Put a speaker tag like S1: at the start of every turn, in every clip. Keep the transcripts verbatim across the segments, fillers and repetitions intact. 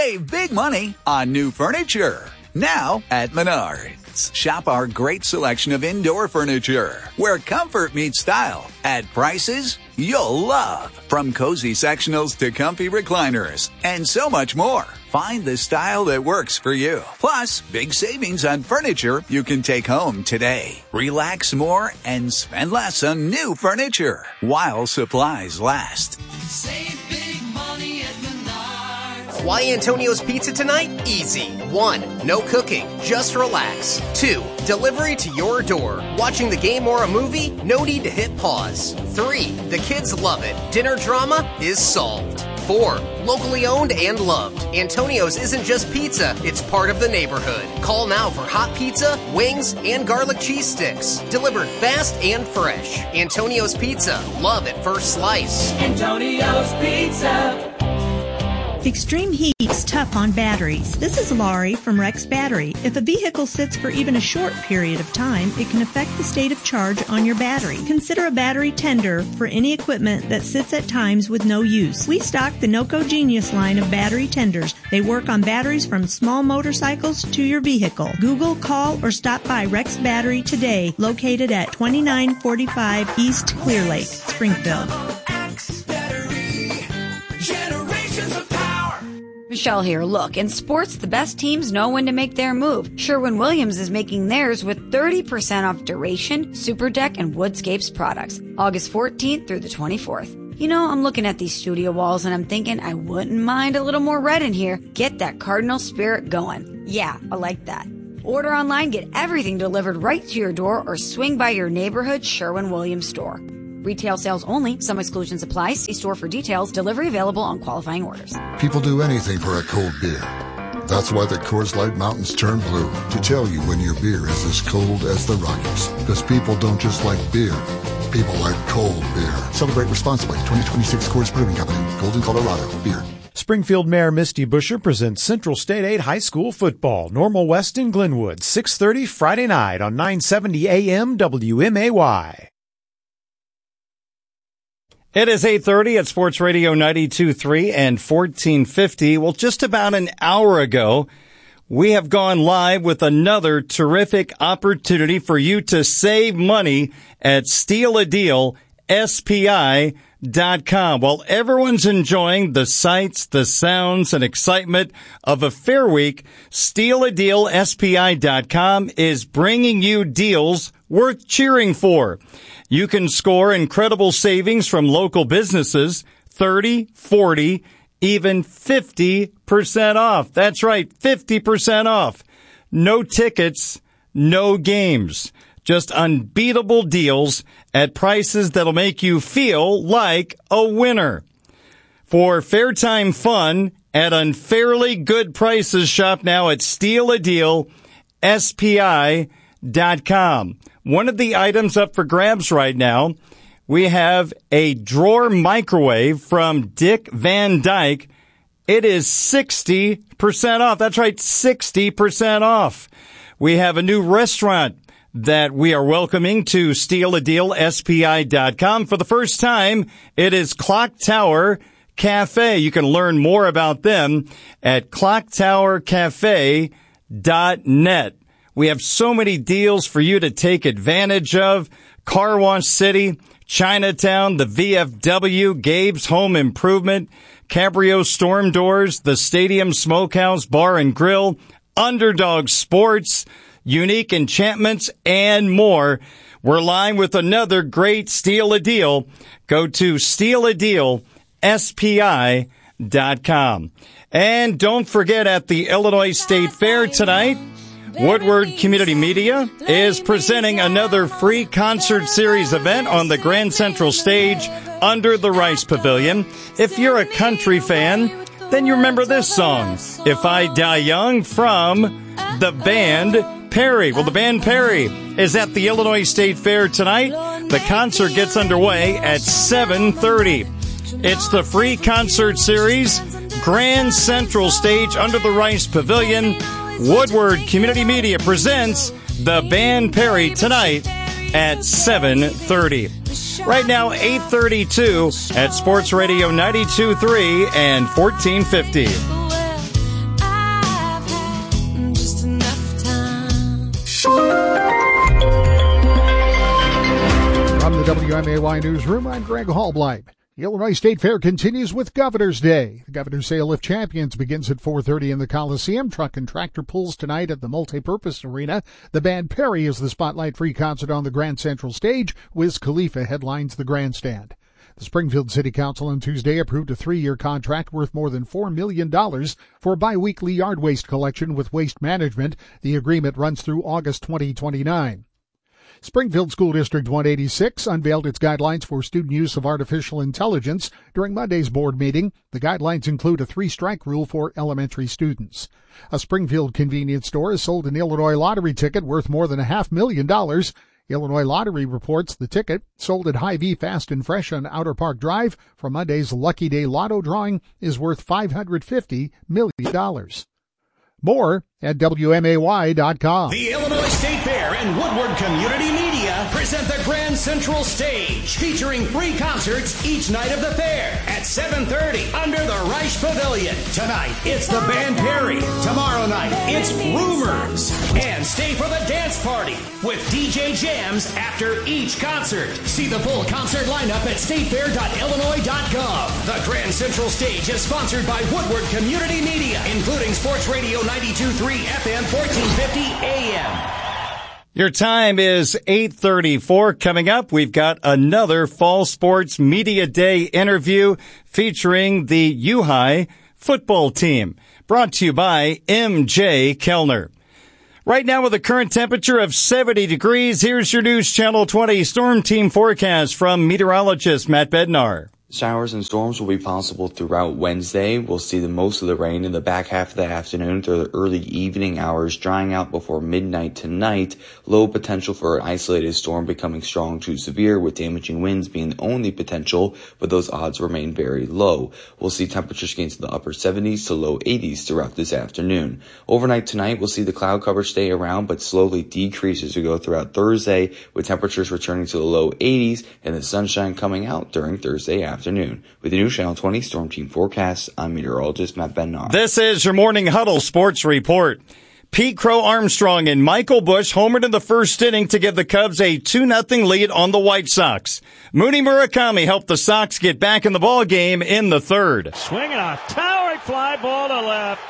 S1: Save big money on new furniture. Now at Menards. Shop our great selection of indoor furniture, where comfort meets style, at prices you'll love. From cozy sectionals to comfy recliners, and so much more. Find the style that works for you. Plus, big savings on furniture you can take home today. Relax more and spend less on new furniture while supplies last.
S2: Save big money at Menards.
S3: Why Antonio's Pizza tonight? Easy. One, no cooking, just relax. Two, delivery to your door. Watching the game or a movie? No need to hit pause. Three, the kids love it. Dinner drama is solved. Four, locally owned and loved. Antonio's isn't just pizza, it's part of the neighborhood. Call now for hot pizza, wings, and garlic cheese sticks. Delivered fast and fresh. Antonio's Pizza, love at first slice.
S2: Antonio's Pizza.
S4: Extreme heat's tough on batteries. This is Laurie from Rex Battery. If a vehicle sits for even a short period of time, it can affect the state of charge on your battery. Consider a battery tender for any equipment that sits at times with no use. We stock the NOCO Genius line of battery tenders. They work on batteries from small motorcycles to your vehicle. Google, call, or stop by Rex Battery today, located at twenty-nine forty-five East Clear Lake, Springfield.
S5: Michelle here. Look, in sports, the best teams know when to make their move. Sherwin-Williams is making theirs with thirty percent off Duration, SuperDeck, and Woodscapes products. August fourteenth through the twenty-fourth. You know, I'm looking at these studio walls and I'm thinking I wouldn't mind a little more red in here. Get that Cardinal spirit going. Yeah, I like that. Order online, get everything delivered right to your door, or swing by your neighborhood Sherwin-Williams store. Retail sales only. Some exclusions apply. See store for details. Delivery available on qualifying orders.
S6: People do anything for a cold beer. That's why the Coors Light Mountains turn blue, to tell you when your beer is as cold as the Rockies. Because people don't just like beer. People like cold beer. Celebrate responsibly. twenty twenty-six Coors Brewing Company. Golden, Colorado. Beer.
S7: Springfield Mayor Misty Buscher presents Central State eight High School football. Normal West in Glenwood. six thirty Friday night on nine seventy A M W M A Y.
S8: It is eight thirty at Sports Radio ninety-two point three and fourteen fifty. Well, just about an hour ago, we have gone live with another terrific opportunity for you to save money at Steal a Deal S P I dot com. While everyone's enjoying the sights, the sounds, and excitement of a fair week, Steal a Deal S P I dot com is bringing you deals worth cheering for. You can score incredible savings from local businesses, thirty, forty, even fifty percent off. That's right, fifty percent off. No tickets, no games. Just unbeatable deals at prices that'll make you feel like a winner. For fair time fun at unfairly good prices, shop now at Steal a Deal S P I dot com. One of the items up for grabs right now, we have a drawer microwave from Dick Van Dyke. It is sixty percent off. That's right, sixty percent off. We have a new restaurant that we are welcoming to Steal a Deal S P I dot com. For the first time, it is Clock Tower Cafe. You can learn more about them at clock tower cafe dot net. We have so many deals for you to take advantage of. Car Wash City, Chinatown, the V F W, Gabe's Home Improvement, Cabrio Storm Doors, the Stadium Smokehouse Bar and Grill, Underdog Sports, Unique Enchantments, and more. We're live with another great Steal a Deal. Go to Steal a Deal S P I dot com. And don't forget, at the Illinois State Fair tonight, Woodward Community Media is presenting another free concert series event on the Grand Central Stage under the Rice Pavilion. If you're a country fan, then you remember this song, If I Die Young, from the band Perry. Well, the band Perry is at the Illinois State Fair tonight. The concert gets underway at seven thirty. It's the free concert series, Grand Central Stage under the Rice Pavilion. Woodward Community Media presents the band Perry tonight at seven thirty. Right now, eight thirty-two at Sports Radio ninety-two point three and fourteen fifty.
S9: W M A Y Newsroom, I'm Greg Hallblight. The Illinois State Fair continues with Governor's Day. The Governor's Sale of Champions begins at four thirty in the Coliseum. Truck and tractor pulls tonight at the Multipurpose Arena. The band Perry is the spotlight-free concert on the Grand Central Stage. Wiz Khalifa headlines the grandstand. The Springfield City Council on Tuesday approved a three-year contract worth more than four million dollars for a biweekly yard waste collection with Waste Management. The agreement runs through August twenty twenty-nine. Springfield School District one eighty-six unveiled its guidelines for student use of artificial intelligence during Monday's board meeting. The guidelines include a three-strike rule for elementary students. A Springfield convenience store has sold an Illinois lottery ticket worth more than a half million dollars. Illinois Lottery reports the ticket, sold at Hy-Vee Fast and Fresh on Outer Park Drive for Monday's Lucky Day Lotto drawing, is worth five hundred fifty million dollars. More at W M A Y dot com.
S10: The Illinois State Fair and Woodward Community Media present the Grand Central Stage, featuring free concerts each night of the fair at seven thirty under the Reich Pavilion. Tonight, it's the band Perry. Tomorrow night, it's Rumors. And stay for the dance party with D J jams after each concert. See the full concert lineup at state fair dot illinois dot gov. The Grand Central Stage is sponsored by Woodward Community Media, including Sports Radio ninety-two point three F M, fourteen fifty A M.
S8: Your time is eight thirty-four. Coming up, we've got another Fall Sports Media Day interview featuring the U High football team. Brought to you by M J Kellner. Right now with a current temperature of seventy degrees, here's your News Channel twenty Storm Team forecast from meteorologist Matt Bednar.
S11: Showers and storms will be possible throughout Wednesday. We'll see the most of the rain in the back half of the afternoon through the early evening hours, drying out before midnight tonight. Low potential for an isolated storm becoming strong to severe, with damaging winds being the only potential, but those odds remain very low. We'll see temperatures gain to the upper seventies to low eighties throughout this afternoon. Overnight tonight, we'll see the cloud cover stay around, but slowly decrease as we go throughout Thursday, with temperatures returning to the low eighties and the sunshine coming out during Thursday afternoon. Afternoon. With the News Channel twenty Storm Team forecast, I'm meteorologist Matt Bednar.
S8: This is your Morning Huddle Sports Report. Pete Crow Armstrong and Michael Busch homered in the first inning to give the Cubs a two nothing lead on the White Sox. Mooney Murakami helped the Sox get back in the ball game in the third.
S12: Swinging a towering fly ball to left,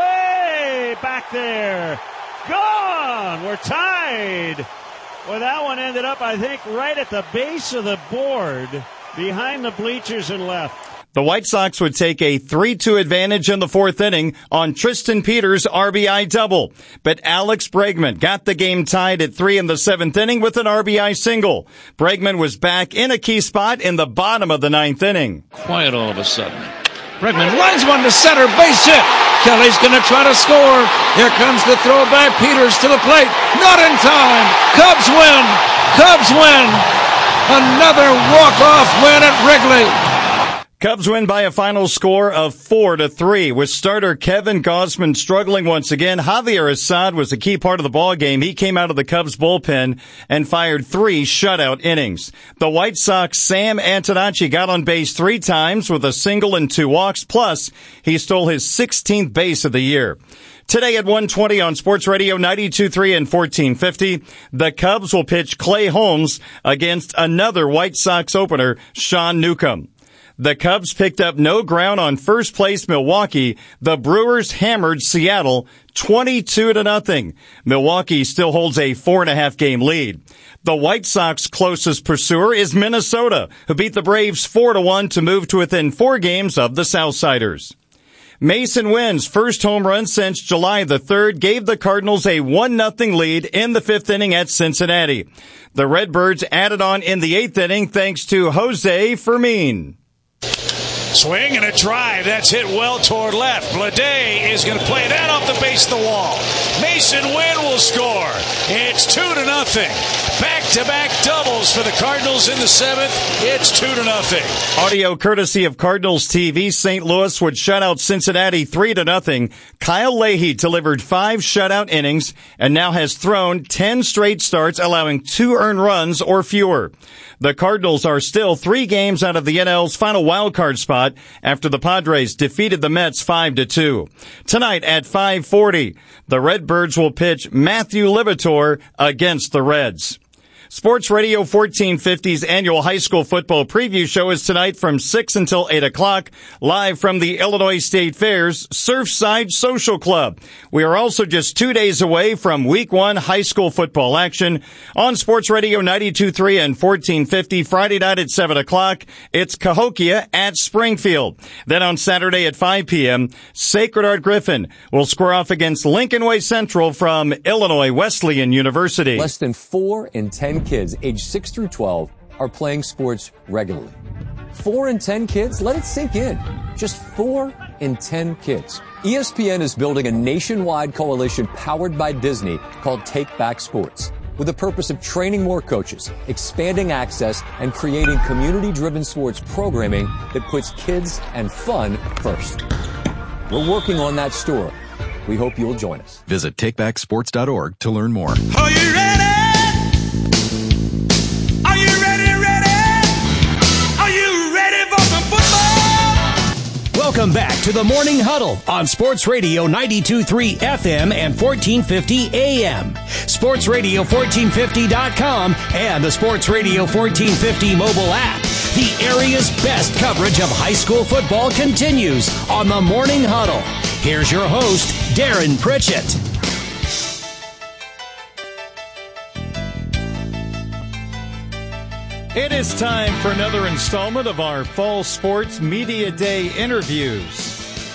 S12: way back there. Gone. We're tied. Well, that one ended up, I think, right at the base of the board, behind the bleachers and left.
S8: The White Sox would take a three two advantage in the fourth inning on Tristan Peters' R B I double. But Alex Bregman got the game tied at three in the seventh inning with an R B I single. Bregman was back in a key spot in the bottom of the ninth inning.
S13: Quiet all of a sudden. Bregman lines one to center, base hit. Kelly's going to try to score. Here comes the throw by Peters to the plate. Not in time. Cubs win. Cubs win. Another walk-off win at Wrigley.
S8: Cubs win by a final score of four to three. With starter Kevin Gausman struggling once again, Javier Assad was a key part of the ball game. He came out of the Cubs bullpen and fired three shutout innings. The White Sox Sam Antonacci got on base three times with a single and two walks. Plus, he stole his sixteenth base of the year. Today at one twenty on Sports Radio ninety-two point three and fourteen fifty, the Cubs will pitch Clay Holmes against another White Sox opener, Sean Newcomb. The Cubs picked up no ground on first place Milwaukee. The Brewers hammered Seattle twenty-two to nothing. Milwaukee still holds a four and a half game lead. The White Sox closest pursuer is Minnesota, who beat the Braves four to one to move to within four games of the Southsiders. Mason Wynn's first home run since July the third gave the Cardinals a one nothing lead in the fifth inning at Cincinnati. The Redbirds added on in the eighth inning thanks to Jose Fermin.
S14: Swing and a drive. That's hit well toward left. Bleday is going to play that off the base of the wall. Mason Wynn will score. It's two to nothing. Back-to-back doubles for the Cardinals in the seventh. It's two to nothing.
S8: Audio courtesy of Cardinals T V. Saint Louis would shut out Cincinnati three to nothing. Kyle Leahy delivered five shutout innings and now has thrown ten straight starts, allowing two earned runs or fewer. The Cardinals are still three games out of the N L's final wildcard spot after the Padres defeated the Mets five to two. Tonight at five forty, the Redbirds will pitch Matthew Libator against the Reds. Sports Radio fourteen fifty's annual high school football preview show is tonight from six until eight o'clock, live from the Illinois State Fair's Surfside Social Club. We are also just two days away from week one high school football action on Sports Radio ninety-two point three and fourteen fifty. Friday night at seven o'clock, it's Cahokia at Springfield. Then on Saturday at five p.m., Sacred Heart Griffin will square off against Lincoln Way Central from Illinois Wesleyan University.
S15: Less than four in ten kids aged six through twelve are playing sports regularly. Four in ten kids? Let it sink in. Just four in ten kids. E S P N is building a nationwide coalition powered by Disney called Take Back Sports, with the purpose of training more coaches, expanding access, and creating community-driven sports programming that puts kids and fun first. We're working on that story. We hope you'll join us.
S16: Visit take back sports dot org to learn more.
S2: Are you ready? Are you ready, ready? Are you ready for some football?
S10: Welcome back to the Morning Huddle on Sports Radio ninety-two point three F M and fourteen fifty A M. Sports Radio fourteen fifty dot com and the Sports Radio fourteen fifty mobile app. The area's best coverage of high school football continues on the Morning Huddle. Here's your host, Darren Pritchett.
S8: It is time for another installment of our Fall Sports Media Day interviews.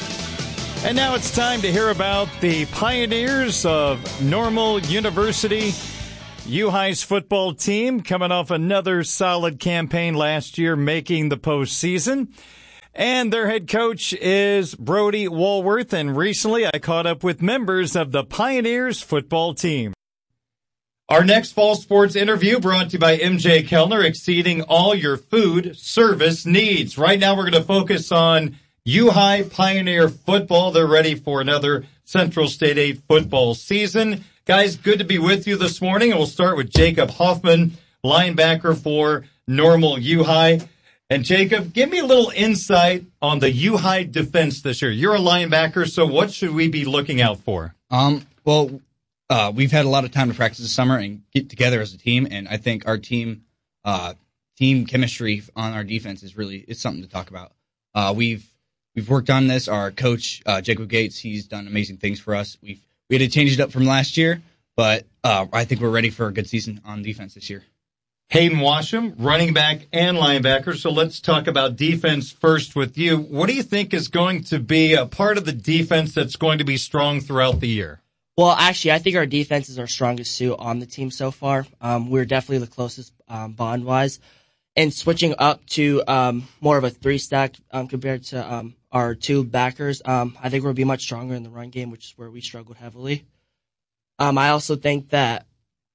S8: And now it's time to hear about the Pioneers of Normal University. U-High's football team coming off another solid campaign last year, making the postseason. And their head coach is Brody Walworth. And recently I caught up with members of the Pioneers football team. Our next fall sports interview brought to you by M J Kellner, exceeding all your food service needs. Right now we're going to focus on U-High Pioneer football. They're ready for another Central State eight football season. Guys, good to be with you this morning. And we'll start with Jacob Hoffman, linebacker for Normal U-High. And Jacob, give me a little insight on the U-High defense this year. You're a linebacker, so what should we be looking out for?
S17: Um, well, uh, we've had a lot of time to practice this summer and get together as a team, and I think our team uh, team chemistry on our defense is really it's something to talk about. Uh, we've we've worked on this. Our coach, uh, Jacob Gates, he's done amazing things for us. We've we had to change it up from last year, but uh, I think we're ready for a good season on defense this year.
S8: Hayden Washam, running back and linebacker. So let's talk about defense first with you. What do you think is going to be a part of the defense that's going to be strong throughout the year?
S18: Well, actually, I think our defense is our strongest suit on the team so far. Um, we're definitely the closest um, bond-wise. And switching up to um, more of a three-stack um, compared to um, our two backers, um, I think we'll be much stronger in the run game, which is where we struggled heavily. Um, I also think that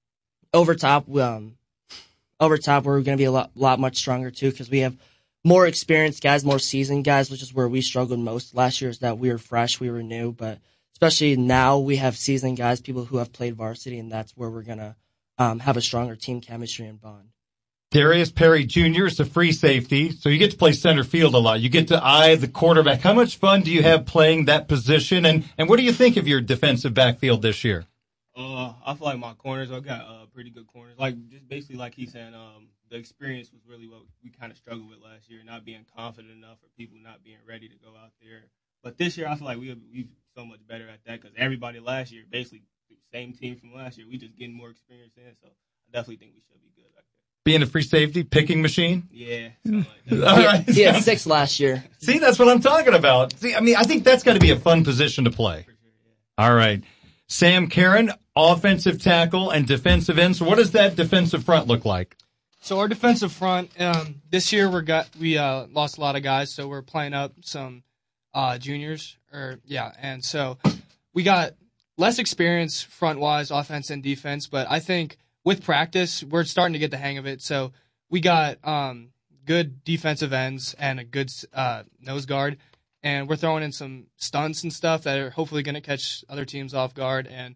S18: over top, um, over top, we're going to be a lot, lot much stronger too, because we have more experienced guys, more seasoned guys, which is where we struggled most last year. Is that we were fresh, we were new, but especially now we have seasoned guys, people who have played varsity, and that's where we're going to um, have a stronger team chemistry and bond.
S8: Darius Perry Junior is a free safety, so you get to play center field a lot. You get to eye the quarterback. How much fun do you have playing that position, and, and what do you think of your defensive backfield this year?
S19: Uh, I feel like my corners, I got uh, pretty good corners. Like, just basically like he's saying, um, the experience was really what we kind of struggled with last year, not being confident enough or people not being ready to go out there. But this year, I feel like we we so much better at that because everybody last year, basically the same team from last year, we just getting more experience in. So I definitely think we should be good back there.
S8: Being a free safety, picking machine?
S19: Yeah. Like
S18: All right. He had six last year.
S8: See, that's what I'm talking about. See, I mean, I think that's got to be a fun position to play. Sure, yeah. All right. Sam Karen, offensive tackle and defensive ends. What does that defensive front look like?
S20: So our defensive front, um, this year we got we uh, lost a lot of guys, so we're playing up some uh, juniors, or yeah, and so we got less experience front-wise, offense and defense. But I think with practice, we're starting to get the hang of it. So we got um, good defensive ends and a good uh, nose guard. And we're throwing in some stunts and stuff that are hopefully going to catch other teams off guard. And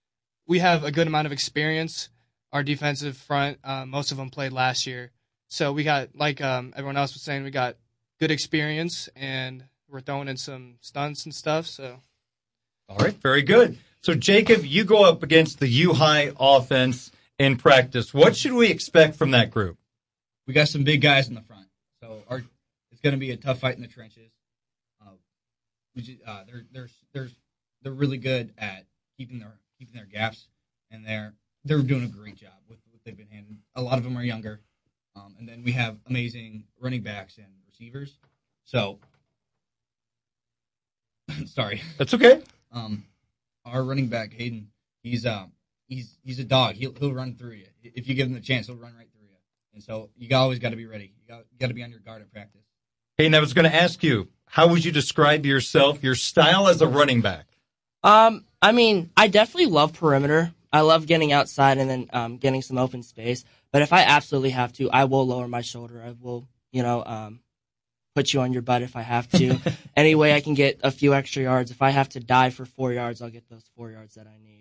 S20: we have a good amount of experience. Our defensive front, uh, most of them played last year. So we got, like um, everyone else was saying, we got good experience, and we're throwing in some stunts and stuff. So,
S8: all right, very good. So, Jacob, you go up against the U-High offense, in practice. What should we expect from that group?
S17: We got some big guys in the front, so our, it's going to be a tough fight in the trenches. Uh, we just, uh, they're they're they're they're really good at keeping their keeping their gaps, and they're they're doing a great job with what they've been handling. A lot of them are younger, um, and then we have amazing running backs and receivers. So, sorry,
S8: that's okay.
S17: Um, our running back Hayden, he's um he's he's a dog. He'll he'll run through you if you give him the chance. He'll run right through you. And so you always got to be ready. You got, you got to be on your guard at practice.
S8: Hey, and I was going to ask you, how would you describe yourself, your style as a running back?
S18: Um, I mean, I definitely love perimeter. I love getting outside and then um, getting some open space. But if I absolutely have to, I will lower my shoulder. I will, you know, um, put you on your butt if I have to. Any way I can get a few extra yards. If I have to dive for four yards, I'll get those four yards that I need.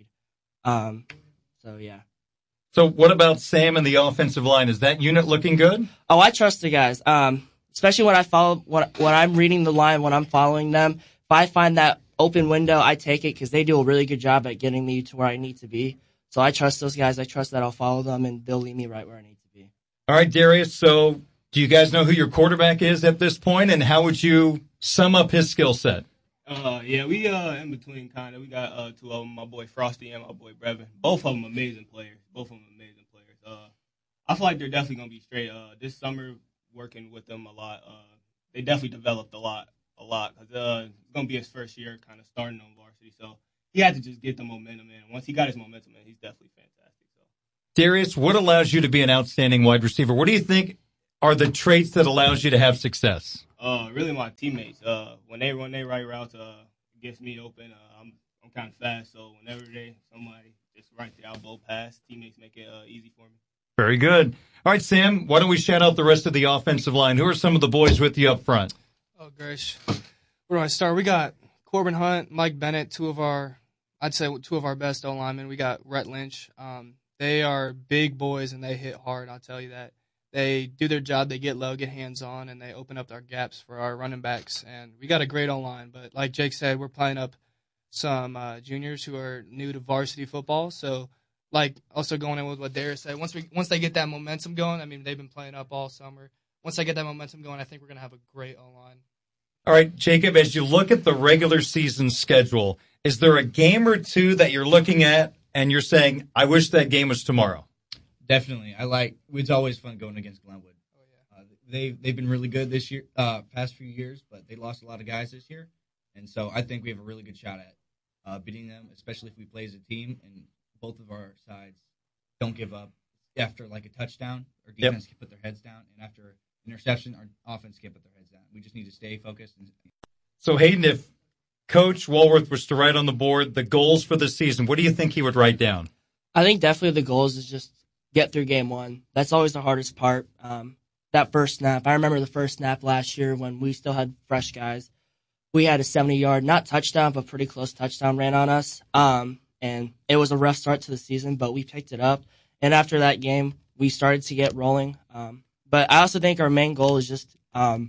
S18: Um, so, yeah.
S8: So what about Sam and the offensive line? Is that unit looking good?
S18: Oh, I trust the guys. Um, especially when I follow, when, when I'm reading the line, when I'm following them. If I find that open window, I take it because they do a really good job at getting me to where I need to be. So I trust those guys. I trust that I'll follow them and they'll lead me right where I need to be.
S8: All right, Darius. So do you guys know who your quarterback is at this point, and how would you sum up his skill set?
S19: Uh, yeah, we uh in between kind of. We got uh two of them, my boy Frosty and my boy Brevin. Both of them amazing players. Both of them amazing players. Uh, I feel like they're definitely gonna be straight. Uh, this summer working with them a lot. Uh, they definitely developed a lot, a lot. Cause uh, it's gonna be his first year, kind of starting on varsity. So he had to just get the momentum in. Once he got his momentum in, he's definitely fantastic. So,
S8: Darius, what allows you to be an outstanding wide receiver? What do you think are the traits that allows you to have success?
S19: Uh, really my teammates. Uh, when they run their right routes, uh, it gets me open. Uh, I'm I'm kind of fast, so whenever they somebody just right there, I'll blow past. Teammates make it uh, easy for me.
S8: Very good. All right, Sam, why don't we shout out the rest of the offensive line? Who are some of the boys with you up front?
S20: Oh, gosh. Where do I start? We got Corbin Hunt, Mike Bennett, two of our, I'd say two of our best O-linemen. We got Rhett Lynch. Um, they are big boys, and they hit hard, I'll tell you that. They do their job, they get low, get hands-on, and they open up our gaps for our running backs. And we got a great O-line, but like Jake said, we're playing up some uh, juniors who are new to varsity football. So, like, also going in with what Darius said, once we once they get that momentum going, I mean, they've been playing up all summer. Once they get that momentum going, I think we're going to have a great O-line.
S8: All right, Jacob, as you look at the regular season schedule, is there a game or two that you're looking at and you're saying, I wish that game was tomorrow?
S17: Definitely. I like, it's always fun going against Glenwood. Oh, yeah. Uh, they, they've been really good this year, uh, past few years, but they lost a lot of guys this year. And so I think we have a really good shot at uh, beating them, especially if we play as a team and both of our sides don't give up. After like a touchdown, our defense yep. can put their heads down, and after interception, our offense can put their heads down. We just need to stay focused. And...
S8: So, Hayden, if Coach Walworth was to write on the board the goals for the season, what do you think he would write down?
S18: I think definitely the goals is just get through game one. That's always the hardest part. Um, that first snap. I remember the first snap last year when we still had fresh guys. We had a seventy-yard, not touchdown, but pretty close touchdown ran on us. Um, and it was a rough start to the season, but we picked it up. And after that game, we started to get rolling. Um, but I also think our main goal is just um,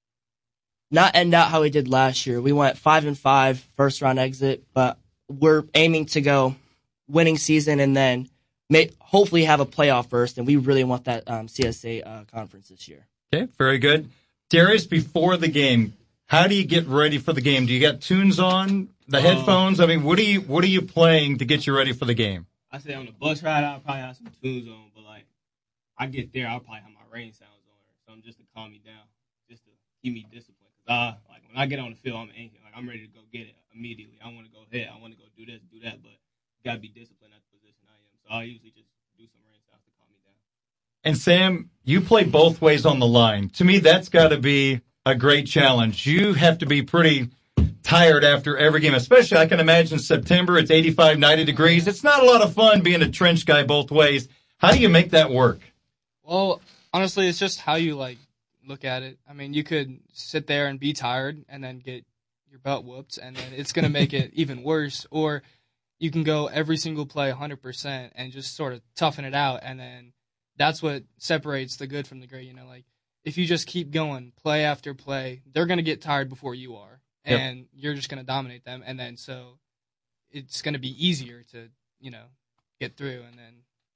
S18: not end out how we did last year. We went five and five, first round exit, but we're aiming to go winning season and then may, hopefully have a playoff first. And we really want that um, C S A uh, conference this year.
S8: Okay, very good. Darius, before the game, how do you get ready for the game? Do you got tunes on, the uh, headphones? I mean, what are you what are you playing to get you ready for the game?
S19: I say on the bus ride, I'll probably have some tunes on, but like I get there, I'll probably have my rain sounds on or something just to calm me down, just to keep me disciplined. Cause I like when I get on the field, I'm anxious. Like I'm ready to go get it immediately. I want to go hit. I want to go do this, do that, but you gotta be disciplined at the position I am. So I usually just do some rain sounds to calm me down.
S8: And Sam, you play both ways on the line. To me, that's got to be a great challenge. You have to be pretty tired after every game, especially I can imagine September, it's eighty-five, ninety degrees. It's not a lot of fun being a trench guy both ways. How do you make that work?
S20: Well, honestly, it's just how you like look at it. I mean, you could sit there and be tired and then get your butt whooped, and then it's going to make it even worse. Or you can go every single play one hundred percent and just sort of toughen it out, and then that's what separates the good from the great. You know, like if you just keep going play after play, they're going to get tired before you are. And yep. you're just going to dominate them. And then so it's going to be easier to, you know, get through. And then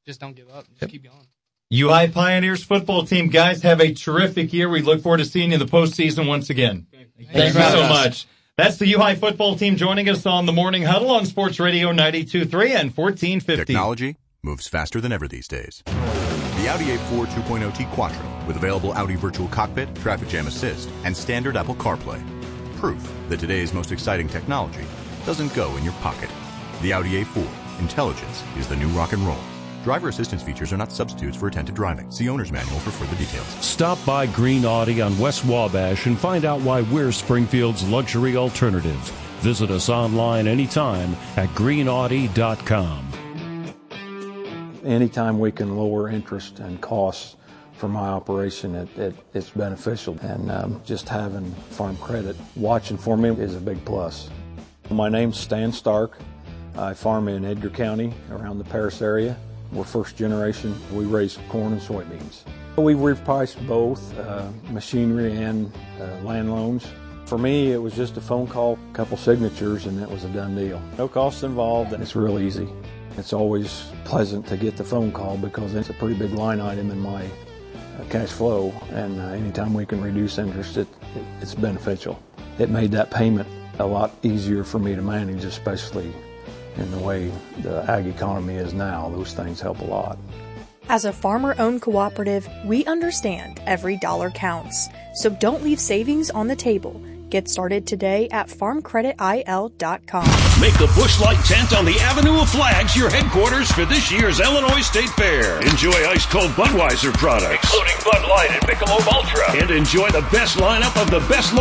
S20: just don't give up. Just keep going.
S8: U I Pioneers football team, guys, have a terrific year. We look forward to seeing you in the postseason once again. Thank, Thank you so much. That's the U I football team joining us on the Morning Huddle on Sports Radio ninety-two point three and fourteen fifty.
S21: Technology moves faster than ever these days. The Audi A four two point oh T Quattro with available Audi Virtual Cockpit, Traffic Jam Assist, and standard Apple CarPlay. Proof that today's most exciting technology doesn't go in your pocket. The Audi A four. Intelligence is the new rock and roll. Driver assistance features are not substitutes for attentive driving. See owner's manual for further details.
S22: Stop by Green Audi on West Wabash and find out why we're Springfield's luxury alternative. Visit us online anytime at green audi dot com.
S23: Anytime we can lower interest and costs for my operation, it, it, it's beneficial. And um, just having Farm Credit watching for me is a big plus. My name's Stan Stark. I farm in Edgar County around the Paris area. We're first generation. We raise corn and soybeans. We've repriced both uh, machinery and uh, land loans. For me, it was just a phone call, a couple signatures, and it was a done deal. No costs involved, and it's real easy. It's always pleasant to get the phone call because it's a pretty big line item in my uh, cash flow, and uh, anytime we can reduce interest, it, it, it's beneficial. It made that payment a lot easier for me to manage, especially in the way the ag economy is now. Those things help a lot.
S24: As a farmer-owned cooperative, we understand every dollar counts. So don't leave savings on the table. Get started today at farm credit I L dot com.
S10: Make the Busch Light tent on the Avenue of Flags your headquarters for this year's Illinois State Fair. Enjoy ice-cold Budweiser products, including Bud Light and Michelob Ultra. And enjoy the best lineup of the best